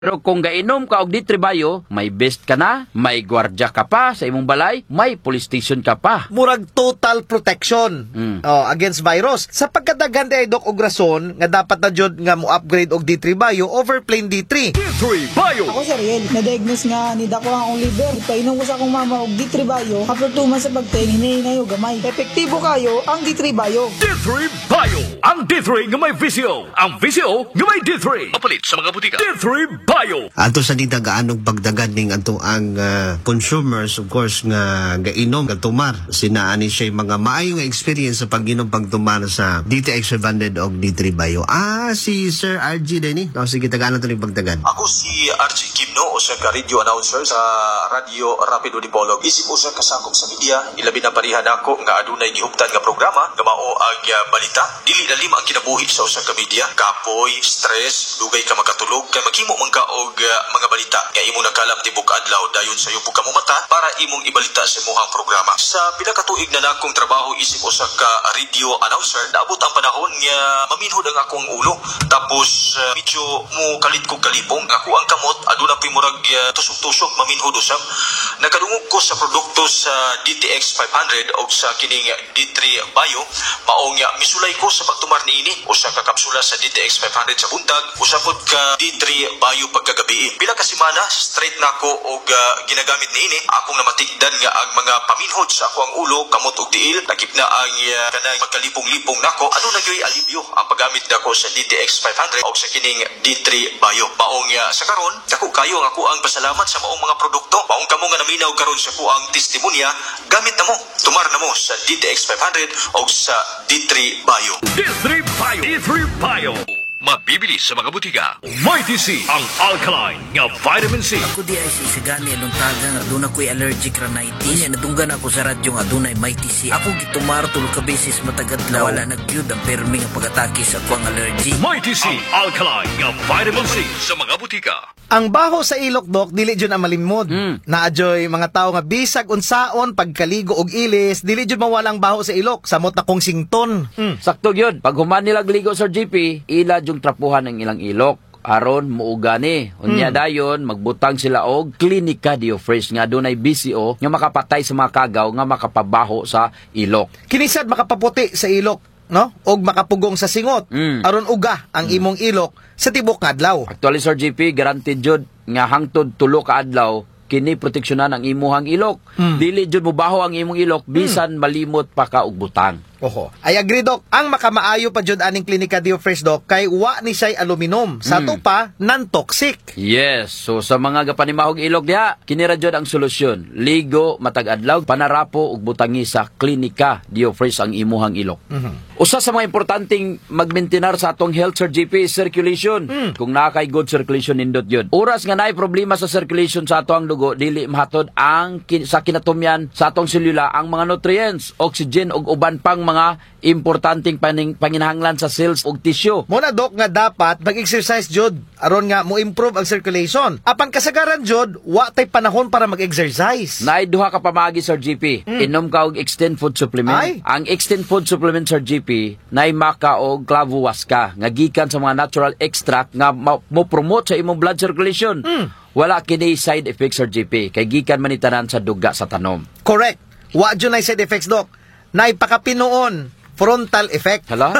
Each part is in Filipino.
Pero kung gainom ka og D3 Bio, may best ka na, may gwardya ka pa sa imong balay, may police station ka pa. Murag total protection against virus. Sa pagkadaghan ay dok og rason nga dapat na jud nga mo upgrade og D3 Bio over plain D3. D3 Bio. Ako si Riel, na-diagnose nga ni dako ang liver. Painom ko sa akong mama og D3 Bio. After 2 months sa pagtayin, hinahinay og gamay. Epektibo kayo ang D3 Bio. D3 Bio. Ang D3 nga may VCO. Ang VCO nga may D3. Mapalit sa mga butika. D3 Bio. Ato sa dita gaanong pagdagan ning ato ang consumers of course nga gainom gatumar sinaani siya mga maayo nga experience sa pag-inom pagtumar sa DTX 500 og D3 Bio. Si Sir RG Denny. Sige tagalan to ning pagdagan. Ako si RG Kimno, usa ka radio announcer sa Radio Rapido Dipolog. Isip usa ka sakop sa media, ilabi na parihan ako nga adunay gihuptan nga programa nga mao ang balita. Dili na lima ang kinabuhi sa usa ka media. Kapoy, stress, dugay ka makatulog kay maghimo man ka og mga balita nga imong nakalam tibok adlaw dayon sa iyo ka mo mata para imong ibalita sa imong programa. Sa pila ka tuig na nakong trabaho isip usa ka radio announcer, naabot ang panahon nga maminhod ang akong ulo. Tapos medyo mo kalit ko kalipong ako ang kamot aduna pa murag tusok-tusok maminhod usab. Nakadungog ko sa produkto sa DTX 500 o sa kining D3 Bio maong misulay ko sa pagtumar niini usa ka kapsula sa DTX 500 sa buntag, usa pod ka D3 Bio pagkagabi. Pila ka semana straight nako og ginagamit niini akong namatikdan nga ang mga paminhod sa ako ang ulo kamot og tiil nakip na ang kanang magkalipong-lipong nako ano nagyoy alibyo ang paggamit nako sa DTX 500 og sa kining D3 Bio. Maong sa karon dako kayo ang ako ang pasalamat sa maong mga produkto. Maong kamo nga naminaw karon sa ko ang testimonya gamit na mo tumar na mo sa DTX 500 og sa D3 Bio. D3 Bio. D3 Bio. Mabibili sa mga butika. Mighty C, ang alkaline nga vitamin C. Ako di ay sisigani anong taga nga doon ako'y allergic rhinitis. Nadunggan ako sa radyo nga doon ay Mighty C. Ako gitumar tulog ka beses matagadlaw. Wala nag-cute ang permi nga pag-atake sa akong allergy. Mighty C, ang alkaline nga vitamin C sa mga butika. Ang baho sa ilok dok dili jud ang malimod. Naadyoy mga tawo nga bisag unsaon pagkaligo og ilis, dili jud mawalang baho sa ilok samot na kong sington. Sakto yun. Pag human nila ligo sa GP, ila yung trapuhan ng ilang ilok. Aron muugani. Unya dayon magbutang sila og Clinica Diofresh nga dunay BCO nga makapatay sa mga kagaw nga makapabaho sa ilok. Kinisad makapaputi sa ilok, no? Og makapugong sa singot. Aron uga ang imong ilok sa tibok nga adlaw. Actually Sir GP, guaranteed jud nga hangtod 3 ka adlaw kini proteksyonan ang imuhang ilok. Dili jud mobaho ang imong ilok bisan malimot pa ka og butang. Oho. I agree, Dok. Ang makamaayo pa jud aning Clinica Diofresh, Dok, kay wa ni siya'y aluminum. Sa to pa, non-toxic. Yes. So, sa mga gapanimahog ilog diha, kinira jud ang solusyon. Ligo, matag adlaw, panarapo, ug butangi sa Clinica Diofresh ang imuhang ilok. Usa sa mga importanteng magmaintenar sa atong health, Sir GP, is circulation. Kung nakay good circulation, nindot yun. Oras nga naay problema sa circulation sa atong dugo, dili mahatod ang sa kinatumyan sa atong selula ang mga nutrients, oxygen, ug uban pang mga importanteng panginahanglan sa cells ug tissue. Muna, Dok, nga dapat mag-exercise jud aron nga mo improve ang circulation. Apan kasagaran jud wa tay panahon para mag-exercise. Naay duha ka pamagi, Sir GP. Inom ka og Extend Food Supplement. Ay. Ang Extend Food Supplement, Sir GP, naay maka og clavuasca nga gikan sa mga natural extract nga mo promote sa imong blood circulation. Wala kini side effects, Sir GP, kay gikan man itanan sa duga sa tanom. Correct. Wa jud nay side effects, Dok. Nay pakapinoon frontal effect. Hala?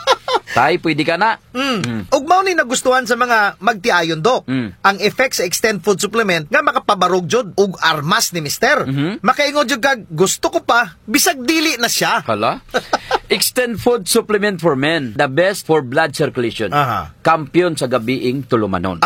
Tay, pwede ka na. Ug mao ni nagustuhan sa mga magtiayon, Dok. Ang effect sa Extend Food Supplement nga makapabarog jud ug armas ni Mister. Makaingon jud kag gusto ko pa bisag dili na siya. Hala? Extend Food Supplement for Men, the best for blood circulation. Kampiyon sa gabiing tulumanon.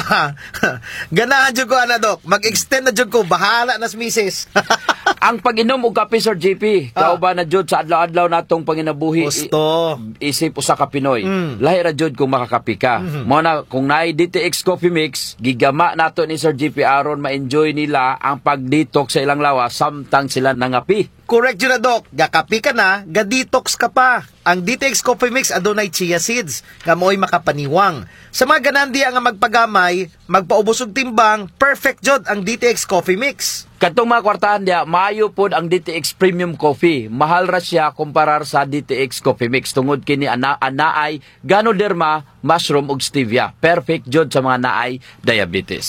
Ganahan jud ko ana, Dok. Mag-extend na jud ko, bahala nas misis. Ang pag-inom og kape, Sir GP, kauban na jud sa adlaw-adlaw natong panginabuhi. Gusto. Isip usa ka Pinoy. Lahi ra jud kung makakapi ka. Mo na kung naay DTX Coffee Mix, gigama nato ni Sir GP aron ma-enjoy nila ang pag-detox sa ilang lawas samtang sila nangapi. Correct yun na, Doc. Gakapi ka na, ga-detox ka pa. Ang DTX Coffee Mix adunay chia seeds, nga mo'y makapaniwang. Sa mga ganandiya nga magpagamay, magpaubos og timbang, perfect jod ang DTX Coffee Mix. Katong mga kwartahan diya, maayo pod ang DTX Premium Coffee. Mahal ra siya kumparar sa DTX Coffee Mix. Tungod kini anaay Ganoderma, mushroom ug stevia. Perfect jod sa mga naay diabetes.